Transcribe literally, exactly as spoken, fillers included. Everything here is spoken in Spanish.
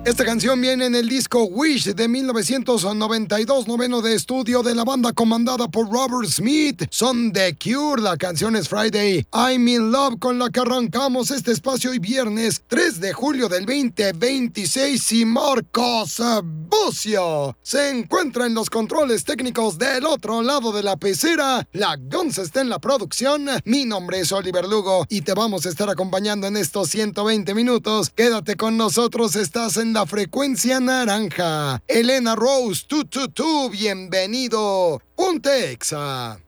Esta canción viene en el disco Wish de mil novecientos noventa y dos, noveno de estudio de la banda comandada por Robert Smith. Son The Cure, la canción es Friday I'm in Love, con la que arrancamos este espacio hoy viernes tres de julio del veinte veintiséis. Y Marcos Bucio se encuentra en los controles técnicos del otro lado de la pecera. La Gonza está en la producción. Mi nombre es Oliver Lugo y te vamos a estar acompañando en estos ciento veinte minutos. Quédate con nosotros, estás en la frecuencia naranja. Elena Rose, tú, tú, tú, bienvenido. Ponte Exa.